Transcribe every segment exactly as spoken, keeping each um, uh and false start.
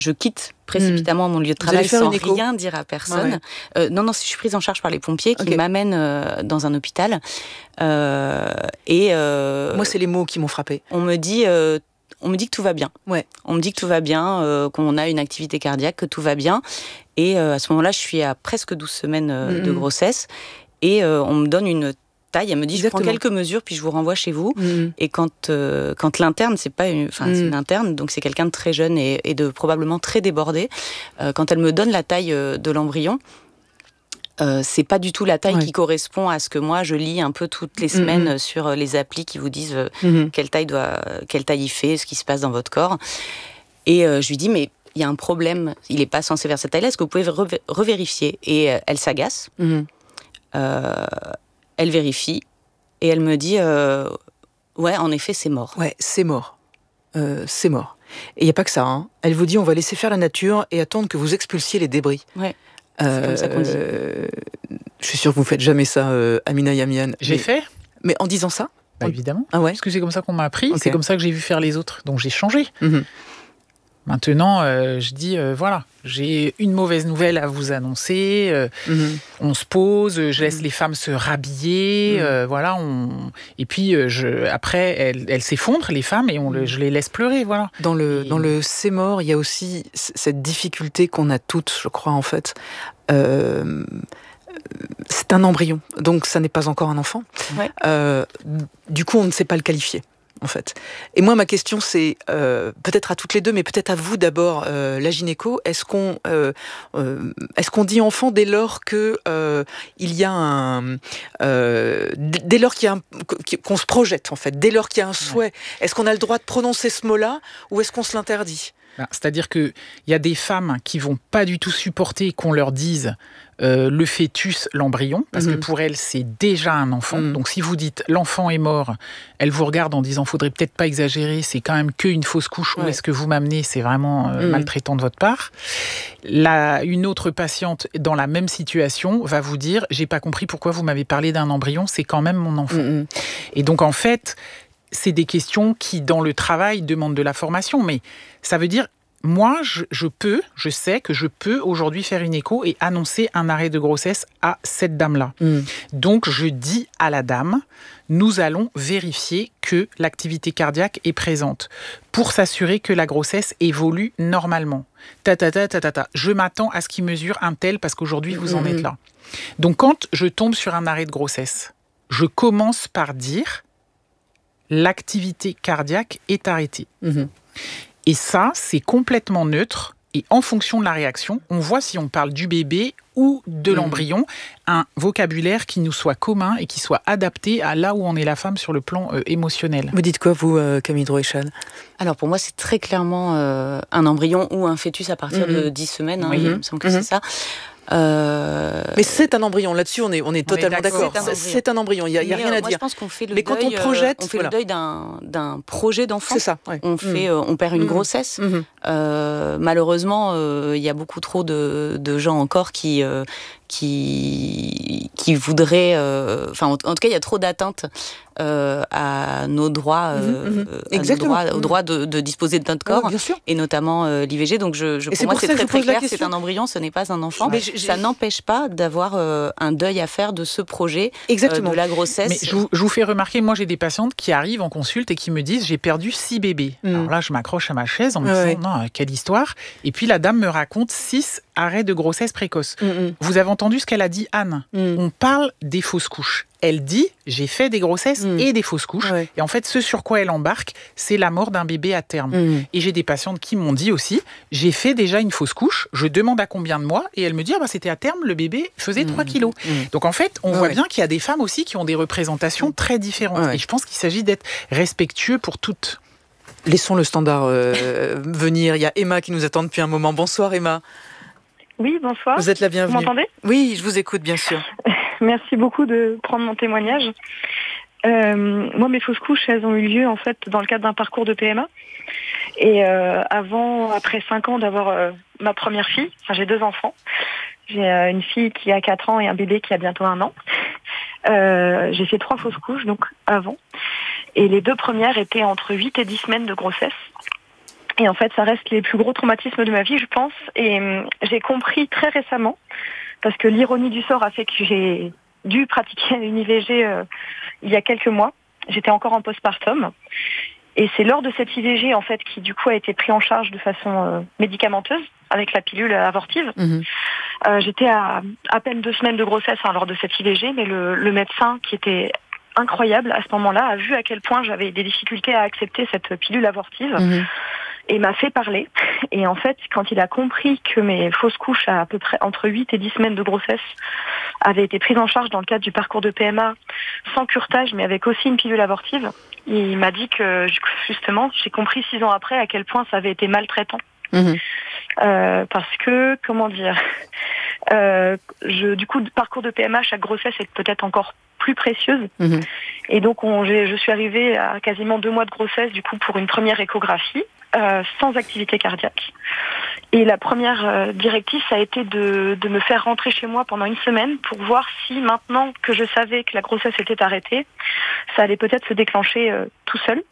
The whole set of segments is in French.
Je quitte précipitamment mmh. mon lieu de travail sans rien dire à personne. Ouais, ouais. Euh, non, non, je suis prise en charge par les pompiers qui okay. m'amènent euh, dans un hôpital. Euh, et euh, Moi, c'est les mots qui m'ont frappée. On me dit, euh, on me dit que tout va bien. Ouais. On me dit que tout va bien, euh, qu'on a une activité cardiaque, que tout va bien. Et euh, à ce moment-là, je suis à presque douze semaines euh, mmh. de grossesse. Et euh, on me donne une taille. Elle me dit, Exactement. je prends quelques mesures, puis je vous renvoie chez vous. Mmh. Et quand, euh, quand l'interne, c'est pas une, enfin, mmh. c'est une interne, donc c'est quelqu'un de très jeune et, et de probablement très débordé. Euh, quand elle me donne la taille de l'embryon, euh, c'est pas du tout la taille ouais. qui correspond à ce que moi je lis un peu toutes les semaines mmh. sur les applis qui vous disent euh, mmh. quelle taille doit, quelle taille il fait, ce qui se passe dans votre corps. Et euh, je lui dis, mais il y a un problème, il est pas censé faire cette taille-là, est-ce que vous pouvez re- revérifier? Et euh, elle s'agace. Mmh. Euh, Elle vérifie et elle me dit euh, ouais, en effet, c'est mort. Ouais, c'est mort. Euh, c'est mort. Et il n'y a pas que ça. Hein. Elle vous dit on va laisser faire la nature et attendre que vous expulsiez les débris. Ouais. C'est euh, comme ça qu'on dit. Je suis sûre que vous ne faites jamais ça, euh, Amina Yamian. J'ai mais, fait. Mais en disant ça bah, évidemment. Ah ouais. Parce que c'est comme ça qu'on m'a appris. Okay. C'est comme ça que j'ai vu faire les autres. Donc j'ai changé. Mm-hmm. Maintenant, euh, je dis, euh, voilà, j'ai une mauvaise nouvelle à vous annoncer, euh, mmh. on se pose, je laisse mmh. les femmes se rhabiller, mmh. euh, voilà, on... et puis euh, je... après, elles, elles s'effondrent, les femmes, et on le... je les laisse pleurer, voilà. Dans le, et... dans le c'est mort, il y a aussi cette difficulté qu'on a toutes, je crois, en fait. Euh... C'est un embryon, donc ça n'est pas encore un enfant. Ouais. Euh, du coup, on ne sait pas le qualifier. En fait. Et moi, ma question, c'est euh, peut-être à toutes les deux, mais peut-être à vous d'abord, euh, la gynéco. Est-ce qu'on, euh, euh, est-ce qu'on dit enfant dès lors que euh, il y a un, euh, dès lors qu'il y a un, qu'on se projette en fait, dès lors qu'il y a un souhait, ouais. Est-ce qu'on a le droit de prononcer ce mot-là ou est-ce qu'on se l'interdit? C'est-à-dire qu'il y a des femmes qui vont pas du tout supporter qu'on leur dise euh, le fœtus, l'embryon, parce mmh. que pour elles, c'est déjà un enfant. Mmh. Donc si vous dites l'enfant est mort, elles vous regardent en disant faudrait peut-être pas exagérer, c'est quand même qu'une fausse couche, ouais. Où est-ce que vous m'amenez, c'est vraiment euh, mmh. maltraitant de votre part. Là, une autre patiente dans la même situation va vous dire j'ai pas compris pourquoi vous m'avez parlé d'un embryon, c'est quand même mon enfant. Mmh. Et donc en fait, c'est des questions qui, dans le travail, demandent de la formation. Mais ça veut dire, moi, je, je peux, je sais que je peux aujourd'hui faire une écho et annoncer un arrêt de grossesse à cette dame-là. Mm. Donc, je dis à la dame, nous allons vérifier que l'activité cardiaque est présente pour s'assurer que la grossesse évolue normalement. Ta, ta, ta, ta, ta, ta. Je m'attends à ce qu'il mesure un tel parce qu'aujourd'hui, vous en mm. êtes là. Donc, quand je tombe sur un arrêt de grossesse, je commence par dire... l'activité cardiaque est arrêtée. Mmh. Et ça, c'est complètement neutre. Et en fonction de la réaction, on voit si on parle du bébé ou de mmh. l'embryon, un vocabulaire qui nous soit commun et qui soit adapté à là où on est la femme sur le plan euh, émotionnel. Vous dites quoi, vous, euh, Camille Drouéchal ? Alors, pour moi, c'est très clairement euh, un embryon ou un fœtus à partir mmh. de dix semaines. Hein, oui. Il me semble que mmh. c'est ça. Euh... Mais c'est un embryon. Là-dessus, on est, on est on totalement est d'accord. d'accord. C'est, un c'est un embryon. Il n'y a, y a rien à moi, dire. Je pense qu'on fait le Mais deuil, quand on projette, on fait voilà. le deuil d'un, d'un projet d'enfant. C'est ça. Ouais. On fait, mmh. euh, on perd une mmh. grossesse. Mmh. Euh, malheureusement, il euh, y a beaucoup trop de, de gens encore qui, euh, qui, qui voudraient. Enfin, euh, en, en tout cas, il y a trop d'atteintes euh, à nos droits, euh, mmh. à Exactement. Nos droits, au droit de, de disposer de notre corps, ouais, bien sûr. Et notamment euh, l'I V G. Donc, je, je, pour moi, c'est très très clair. C'est un embryon, ce n'est pas un enfant. Mais j'ai, ça j'ai... n'empêche pas d'avoir euh, un deuil à faire de ce projet euh, de la grossesse. Mais je vous, je vous fais remarquer, moi j'ai des patientes qui arrivent en consulte et qui me disent j'ai perdu six bébés. Mm. Alors là je m'accroche à ma chaise en me ouais. disant non, quelle histoire. Et puis la dame me raconte six arrêts de grossesse précoce. Mm-hmm. Vous avez entendu ce qu'elle a dit, Anne ? Mm. On parle des fausses couches. Elle dit j'ai fait des grossesses mmh. et des fausses couches. Ouais. Et en fait, ce sur quoi elle embarque, c'est la mort d'un bébé à terme. Mmh. Et j'ai des patientes qui m'ont dit aussi j'ai fait déjà une fausse couche, je demande à combien de mois, et elle me dit ah bah, c'était à terme, le bébé faisait mmh. trois kilos. Mmh. Donc en fait, on ouais. voit bien qu'il y a des femmes aussi qui ont des représentations mmh. très différentes. Ouais. Et je pense qu'il s'agit d'être respectueux pour toutes. Laissons le standard euh, venir. Il y a Emma qui nous attend depuis un moment. Bonsoir Emma. Oui, bonsoir. Vous êtes la bienvenue. Vous m'entendez ? Oui, je vous écoute bien sûr. Merci beaucoup de prendre mon témoignage. Euh, moi, mes fausses couches, elles ont eu lieu en fait dans le cadre d'un parcours de P M A. Et euh, avant, après cinq ans d'avoir euh, ma première fille, enfin j'ai deux enfants. J'ai euh, une fille qui a quatre ans et un bébé qui a bientôt un an. Euh, j'ai fait trois fausses couches, donc avant. Et les deux premières étaient entre huit et dix semaines de grossesse. Et en fait, ça reste les plus gros traumatismes de ma vie, je pense. Et euh, j'ai compris très récemment, parce que l'ironie du sort a fait que j'ai dû pratiquer une I V G euh, il y a quelques mois. J'étais encore en postpartum. Et c'est lors de cette I V G, en fait, qui du coup a été pris en charge de façon euh, médicamenteuse, avec la pilule abortive. Mmh. Euh, j'étais à à peine deux semaines de grossesse hein, lors de cette I V G, mais le, le médecin qui était incroyable à ce moment-là a vu à quel point j'avais des difficultés à accepter cette pilule abortive. Mmh. Et m'a fait parler. Et en fait, quand il a compris que mes fausses couches à, à peu près entre huit et dix semaines de grossesse avaient été prises en charge dans le cadre du parcours de P M A, sans curetage, mais avec aussi une pilule abortive, il m'a dit que, justement, j'ai compris six ans après à quel point ça avait été maltraitant. Mmh. Euh, parce que, comment dire, euh, je, du coup, le parcours de P M A, chaque grossesse est peut-être encore plus précieuse. Mmh. Et donc, on, j'ai, je suis arrivée à quasiment deux mois de grossesse, du coup, pour une première échographie. Euh, sans activité cardiaque. Et la première euh, directive, ça a été de, de me faire rentrer chez moi pendant une semaine pour voir si maintenant que je savais que la grossesse était arrêtée, ça allait peut-être se déclencher euh, tout seul.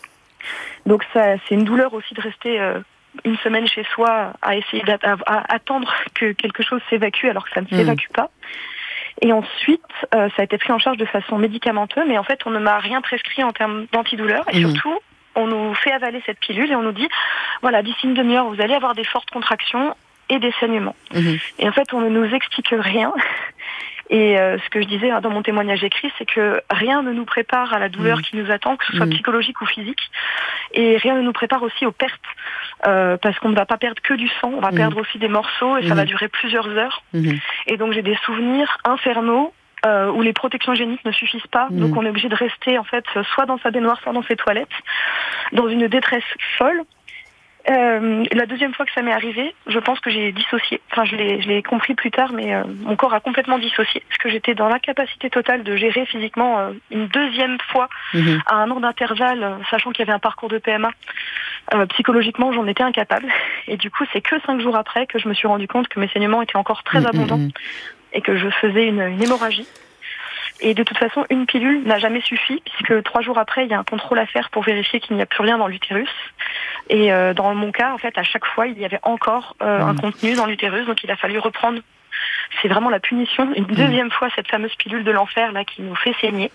Donc ça, c'est une douleur aussi de rester euh, une semaine chez soi à essayer d'attendre que quelque chose s'évacue alors que ça ne s'évacue mmh. pas. Et ensuite, euh, ça a été pris en charge de façon médicamenteuse, mais en fait, on ne m'a rien prescrit en termes d'antidouleur et mmh. surtout, on nous fait avaler cette pilule et on nous dit, voilà, d'ici une demi-heure, vous allez avoir des fortes contractions et des saignements. Mmh. Et en fait, on ne nous explique rien. Et euh, ce que je disais hein, dans mon témoignage écrit, c'est que rien ne nous prépare à la douleur mmh. qui nous attend, que ce soit mmh. psychologique ou physique. Et rien ne nous prépare aussi aux pertes, euh, parce qu'on ne va pas perdre que du sang, on va mmh. perdre aussi des morceaux et mmh. ça va durer plusieurs heures. Mmh. Et donc j'ai des souvenirs infernaux, Euh, où les protections hygiéniques ne suffisent pas, mmh. donc on est obligé de rester en fait soit dans sa baignoire, soit dans ses toilettes, dans une détresse folle. Euh, la deuxième fois que ça m'est arrivé, je pense que j'ai dissocié. Enfin, je l'ai, je l'ai compris plus tard, mais euh, mon corps a complètement dissocié, parce que j'étais dans l'incapacité totale de gérer physiquement euh, une deuxième fois mmh. à un an d'intervalle, euh, sachant qu'il y avait un parcours de P M A. Euh, psychologiquement, j'en étais incapable. Et du coup, c'est que cinq jours après que je me suis rendu compte que mes saignements étaient encore très mmh. abondants. Et que je faisais une, une hémorragie. Et de toute façon, une pilule n'a jamais suffi, puisque trois jours après, il y a un contrôle à faire pour vérifier qu'il n'y a plus rien dans l'utérus. Et euh, dans mon cas, en fait, à chaque fois, il y avait encore euh, mmh. un contenu dans l'utérus, donc il a fallu reprendre. C'est vraiment la punition. Une deuxième mmh. fois, cette fameuse pilule de l'enfer là qui nous fait saigner.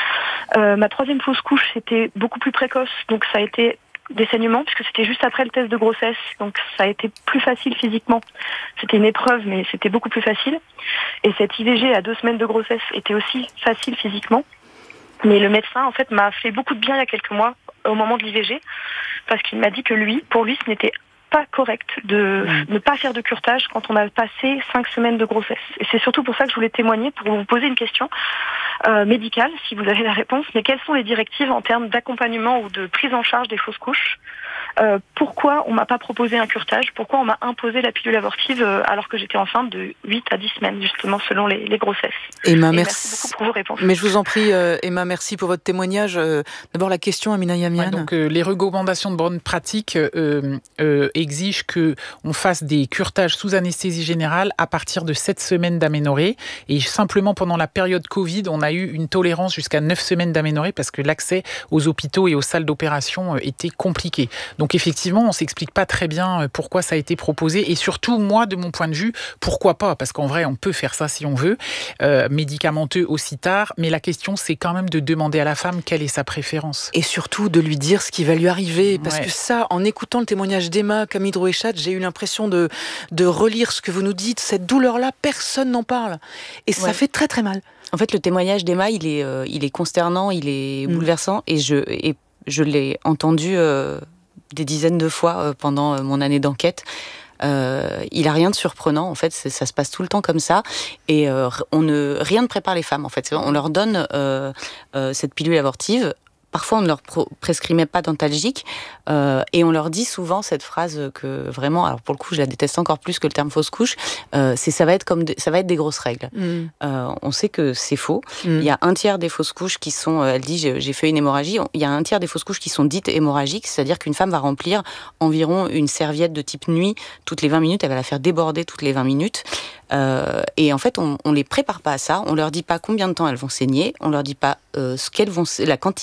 Euh, ma troisième fausse couche, c'était beaucoup plus précoce, donc ça a été des saignements, puisque c'était juste après le test de grossesse, donc ça a été plus facile physiquement. C'était une épreuve, mais c'était beaucoup plus facile. Et cette I V G à deux semaines de grossesse était aussi facile physiquement. Mais le médecin, en fait, m'a fait beaucoup de bien il y a quelques mois, au moment de l'I V G, parce qu'il m'a dit que lui, pour lui, ce n'était pas correct de mmh. ne pas faire de curetage quand on a passé cinq semaines de grossesse. Et c'est surtout pour ça que je voulais témoigner, pour vous poser une question euh, médicale, si vous avez la réponse. Mais quelles sont les directives en termes d'accompagnement ou de prise en charge des fausses couches ? Euh, pourquoi on m'a pas proposé un curetage ? Pourquoi on m'a imposé la pilule abortive euh, alors que j'étais enceinte de huit à dix semaines, justement, selon les, les grossesses ? Emma, Et merci. merci beaucoup pour vos réponses. Mais je vous en prie, euh, Emma, merci pour votre témoignage. Euh, d'abord, la question, Amina Yamian. Ouais, donc, euh, les recommandations de bonne pratique euh, euh, exigent qu'on fasse des curetages sous anesthésie générale à partir de sept semaines d'aménorrhée. Et simplement, pendant la période Covid, on a eu une tolérance jusqu'à neuf semaines d'aménorrhée parce que l'accès aux hôpitaux et aux salles d'opération était compliqué. Donc, effectivement, on ne s'explique pas très bien pourquoi ça a été proposé. Et surtout, moi, de mon point de vue, pourquoi pas ? Parce qu'en vrai, on peut faire ça si on veut, euh, médicamenteux aussi tard. Mais la question, c'est quand même de demander à la femme quelle est sa préférence. Et surtout, de lui dire ce qui va lui arriver. Parce ouais. que ça, en écoutant le témoignage d'Emma Kamidro-Echat, j'ai eu l'impression de, de relire ce que vous nous dites. Cette douleur-là, personne n'en parle. Et ça ouais. fait très, très mal. En fait, le témoignage d'Emma, il est, euh, il est consternant, il est mmh. bouleversant. Et je, et je l'ai entendu... Euh, des dizaines de fois euh, pendant euh, mon année d'enquête. Euh, il a rien de surprenant, en fait, c'est, ça se passe tout le temps comme ça, et euh, on ne, rien ne prépare les femmes, en fait. On leur donne euh, euh, cette pilule abortive. Parfois, on ne leur pro- prescrit même pas d'antalgique, euh, et on leur dit souvent cette phrase que vraiment, alors pour le coup, je la déteste encore plus que le terme fausse couche. Euh, c'est ça va être comme, de, ça va être des grosses règles. Mm. Euh, on sait que c'est faux. Mm. Il y a un tiers des fausses couches qui sont, elle dit, j'ai, j'ai fait une hémorragie. Il y a un tiers des fausses couches qui sont dites hémorragiques, c'est-à-dire qu'une femme va remplir environ une serviette de type nuit toutes les vingt minutes. Elle va la faire déborder toutes les vingt minutes. Euh, et en fait, on, on les prépare pas à ça. On leur dit pas combien de temps elles vont saigner. On leur dit pas euh, ce qu'elles vont, la quantité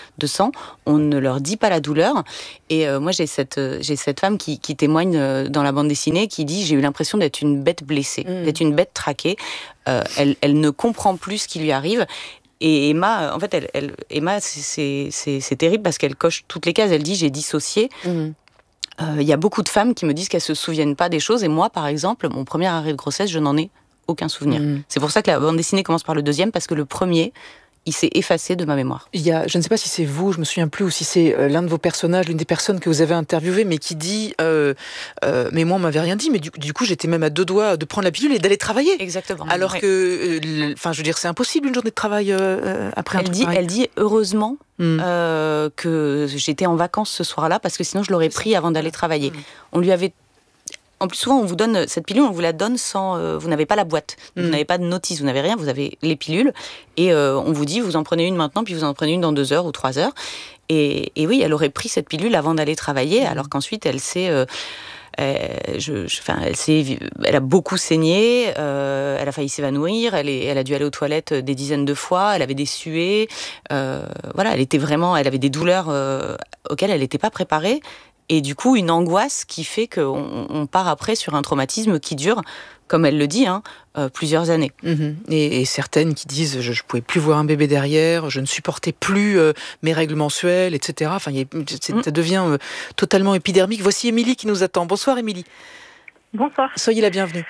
de sang, on ne leur dit pas la douleur. Et euh, moi, j'ai cette, j'ai cette femme qui, qui témoigne euh, dans la bande dessinée, qui dit « J'ai eu l'impression d'être une bête blessée, mmh. d'être une bête traquée. Euh, elle, elle ne comprend plus ce qui lui arrive. » Et Emma, en fait, elle, elle, Emma, c'est, c'est, c'est terrible parce qu'elle coche toutes les cases. Elle dit « J'ai dissocié. Mmh. » Il euh, y a beaucoup de femmes qui me disent qu'elles ne se souviennent pas des choses. Et moi, par exemple, mon premier arrêt de grossesse, je n'en ai aucun souvenir. Mmh. C'est pour ça que la bande dessinée commence par le deuxième, parce que le premier, il s'est effacé de ma mémoire. Il y a, je ne sais pas si c'est vous, je me souviens plus, ou si c'est euh, l'un de vos personnages, l'une des personnes que vous avez interviewées, mais qui dit euh, euh, « Mais moi, on m'avait rien dit, mais du, du coup, j'étais même à deux doigts de prendre la pilule et d'aller travailler. » Exactement. Alors ouais. que, enfin, euh, je veux dire, c'est impossible une journée de travail euh, après elle un truc dit, pareil. Elle dit « Heureusement mm. euh, que j'étais en vacances ce soir-là, parce que sinon, je l'aurais pris avant d'aller travailler. Mm. » On lui avait... En plus, souvent, on vous donne cette pilule, on vous la donne sans... Euh, vous n'avez pas la boîte, mmh. vous n'avez pas de notice, vous n'avez rien, vous avez les pilules. Et euh, on vous dit, vous en prenez une maintenant, puis vous en prenez une dans deux heures ou trois heures. Et, et oui, elle aurait pris cette pilule avant d'aller travailler, mmh. alors qu'ensuite, elle s'est... Euh, euh, je, je, enfin, elle, s'est, elle a beaucoup saigné, euh, elle a failli s'évanouir, elle, est, elle a dû aller aux toilettes des dizaines de fois, elle avait des suées. Euh, voilà, elle était vraiment... Elle avait des douleurs euh, auxquelles elle n'était pas préparée. Et du coup, une angoisse qui fait qu'on on part après sur un traumatisme qui dure, comme elle le dit, hein, euh, plusieurs années. Mmh. Et, et certaines qui disent « je ne pouvais plus voir un bébé derrière, je ne supportais plus euh, mes règles mensuelles, et cetera » Enfin, y a, c'est, mmh. ça devient euh, totalement épidermique. Voici Émilie qui nous attend. Bonsoir Émilie. Bonsoir. Soyez la bienvenue.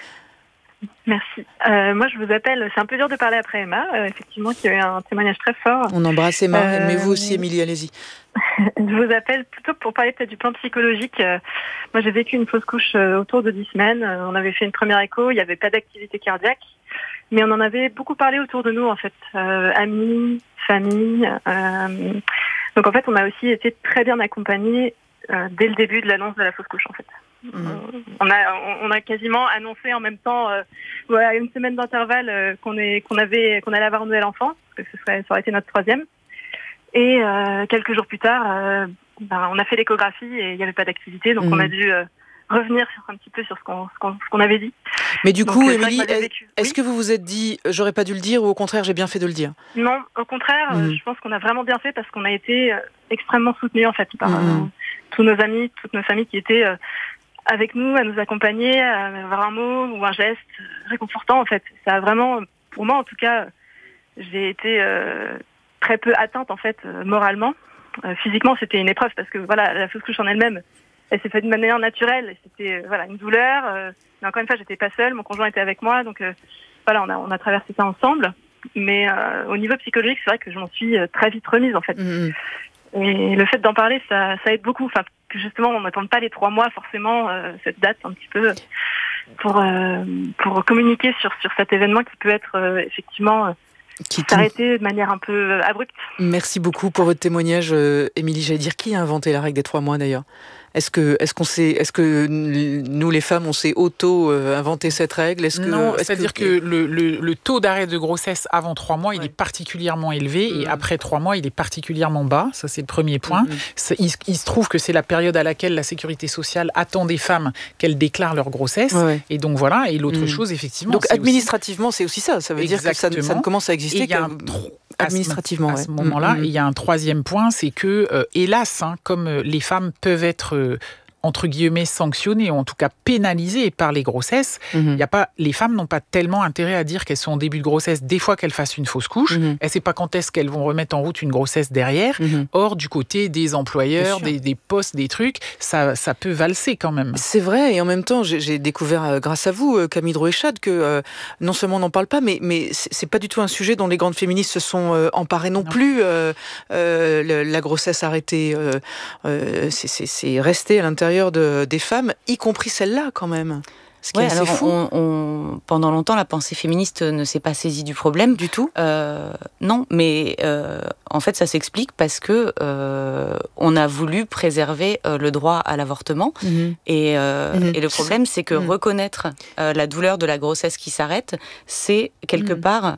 Merci. Euh, moi, je vous appelle. C'est un peu dur de parler après Emma, euh, effectivement, qui a eu un témoignage très fort. On embrasse Emma, euh... mais vous aussi, Émilie, allez-y. Je vous appelle plutôt pour parler peut-être du plan psychologique. Euh, moi, j'ai vécu une fausse couche euh, autour de dix semaines. Euh, on avait fait une première écho, il n'y avait pas d'activité cardiaque, mais on en avait beaucoup parlé autour de nous, en fait. Euh, amis, famille. Euh... Donc, en fait, on a aussi été très bien accompagnés euh, dès le début de l'annonce de la fausse couche, en fait. Mmh. On a on a quasiment annoncé en même temps, euh, voilà, une semaine d'intervalle euh, qu'on est qu'on avait qu'on allait avoir un nouvel enfant, parce que ce serait ça aurait été notre troisième. Et euh, quelques jours plus tard, euh, ben, on a fait l'échographie et il n'y avait pas d'activité, donc mmh. on a dû euh, revenir sur, un petit peu sur ce qu'on, ce qu'on, ce qu'on avait dit. Mais du donc, coup, euh, Émilie, est, est-ce oui que vous vous êtes dit « j'aurais pas dû le dire » ou au contraire « j'ai bien fait de le dire » ? Non, au contraire, mmh. euh, je pense qu'on a vraiment bien fait parce qu'on a été euh, extrêmement soutenus en fait par mmh. euh, tous nos amis, toutes nos familles qui étaient euh, avec nous, à nous accompagner, à avoir un mot ou un geste réconfortant en fait. Ça a vraiment, pour moi en tout cas, j'ai été euh, très peu atteinte en fait euh, moralement. Euh, physiquement, c'était une épreuve parce que voilà, la fausse couche en elle-même, elle s'est faite d'une manière naturelle. Et c'était euh, voilà une douleur. Euh, mais encore une fois, j'étais pas seule, mon conjoint était avec moi, donc euh, voilà, on a on a traversé ça ensemble. Mais euh, au niveau psychologique, c'est vrai que je m'en suis euh, très vite remise en fait. Mmh. Et le fait d'en parler, ça, ça aide beaucoup. Enfin, que justement, on n'attende pas les trois mois forcément, euh, cette date un petit peu, pour euh, pour communiquer sur sur cet événement qui peut être euh, effectivement euh, qui s'arrêter de manière un peu euh, abrupte. Merci beaucoup pour votre témoignage, euh, Émilie. J'allais dire, qui a inventé la règle des trois mois d'ailleurs ? Est-ce que, est-ce qu'on sait, est-ce que nous les femmes, on s'est auto-inventé cette règle ? Est-ce que, non, est-ce c'est-à-dire que, que le, le, le taux d'arrêt de grossesse avant trois mois, il ouais. est particulièrement élevé mmh. et après trois mois, il est particulièrement bas. Ça, c'est le premier point. Mmh. Il, il se trouve que c'est la période à laquelle la sécurité sociale attend des femmes qu'elles déclarent leur grossesse. Ouais. Et donc voilà. Et l'autre mmh. chose, effectivement. Donc c'est administrativement, aussi... c'est aussi ça. Ça veut Exactement. dire que ça ne, ça ne commence à exister que tro... administrativement. À ce, ouais. à ce moment-là, mmh. il y a un troisième point, c'est que, euh, hélas, hein, comme euh, les femmes peuvent être euh, entre guillemets sanctionnées, ou en tout cas pénalisées par les grossesses, mmh. y a pas, les femmes n'ont pas tellement intérêt à dire qu'elles sont en début de grossesse, des fois qu'elles fassent une fausse couche. Mmh. Elles ne savent pas quand est-ce qu'elles vont remettre en route une grossesse derrière. Mmh. Or, du côté des employeurs, des, des postes, des trucs, ça, ça peut valser quand même. C'est vrai, et en même temps, j'ai, j'ai découvert euh, grâce à vous, Camille Drouéchade, que euh, non seulement on n'en parle pas, mais, mais c'est, c'est pas du tout un sujet dont les grandes féministes se sont euh, emparées non, non plus. Euh, euh, le, la grossesse arrêtée, euh, euh, c'est, c'est, c'est resté à l'intérieur De, des femmes, y compris celle-là quand même. Ce qui ouais, est assez alors fou. On, on, pendant longtemps, la pensée féministe ne s'est pas saisie du problème. Du tout euh, Non, mais euh, en fait, ça s'explique parce que euh, on a voulu préserver euh, le droit à l'avortement. Mmh. Et, euh, mmh. et le problème, c'est que mmh. reconnaître euh, la douleur de la grossesse qui s'arrête, c'est quelque mmh. part...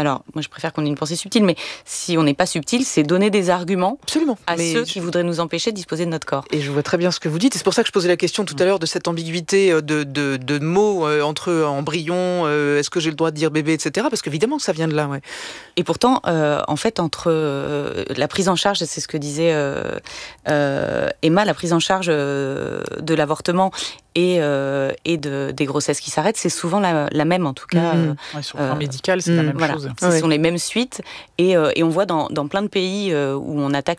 alors moi je préfère qu'on ait une pensée subtile, mais si on n'est pas subtil, c'est donner des arguments Absolument. à mais ceux je... qui voudraient nous empêcher de disposer de notre corps. Et je vois très bien ce que vous dites, et c'est pour ça que je posais la question tout à l'heure de cette ambiguïté de, de, de mots euh, entre embryon, euh, est-ce que j'ai le droit de dire bébé, et cetera. Parce qu'évidemment ça vient de là, ouais. Et pourtant, euh, en fait, entre euh, la prise en charge, c'est ce que disait euh, euh, Emma, la prise en charge euh, de l'avortement et, euh, et de, des grossesses qui s'arrêtent, c'est souvent la, la même, en tout cas. Mmh. Ouais, sur le plan euh, médical, c'est mmh. la même voilà. chose. Ce ouais. sont les mêmes suites. Et, euh, et on voit dans, dans plein de pays euh, où on attaque